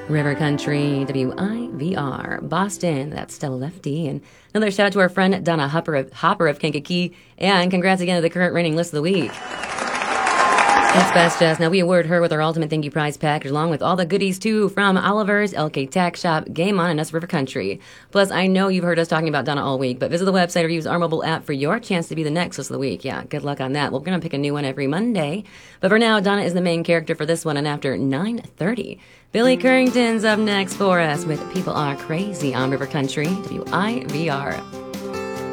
River Country, WIVR, Boston, that's Stella Lefty. And another shout out to our friend Donna Hopper of Kankakee. And congrats again to the current reigning list of the week. It's Best Jess. Now, we award her with our ultimate thank you prize package, along with all the goodies, too, from Oliver's, LK Tack Shop, Game On, and us River Country. Plus, I know you've heard us talking about Donna all week, but visit the website or use our mobile app for your chance to be the next list of the week. Yeah, good luck on that. We're going to pick a new one every Monday. But for now, Donna is the main character for this one, and after 9:30, Billy Currington's up next for us with People Are Crazy on River Country, WIVR.